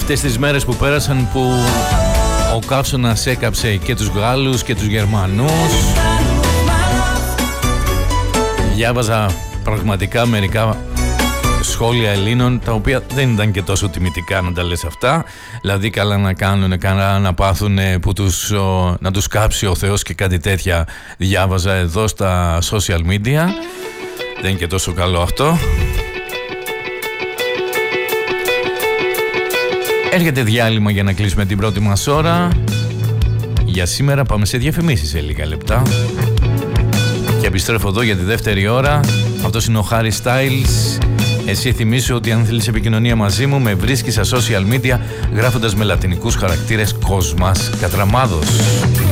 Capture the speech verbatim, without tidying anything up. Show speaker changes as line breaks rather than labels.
αυτές τις μέρες που πέρασαν, που ο καύσωνας έκαψε και τους Γάλλους και τους Γερμανούς. Διάβαζα πραγματικά μερικά σχόλια Ελλήνων, τα οποία δεν ήταν και τόσο τιμητικά, να τα λες αυτά. Δηλαδή καλά να κάνουν, καλά να πάθουν, που τους, ο, να τους κάψει ο Θεός και κάτι τέτοια διάβαζα εδώ στα social media. Δεν είναι και τόσο καλό αυτό. Έρχεται διάλειμμα για να κλείσουμε την πρώτη μας ώρα. Για σήμερα πάμε σε διαφημίσεις σε λίγα λεπτά. Και επιστρέφω εδώ για τη δεύτερη ώρα. Αυτός είναι ο Harry Styles. Εσύ θυμίσου ότι αν θέλεις επικοινωνία μαζί μου, με βρίσκεις στα social media γράφοντας με λατινικούς χαρακτήρες Κοσμάς Κατραμάδος.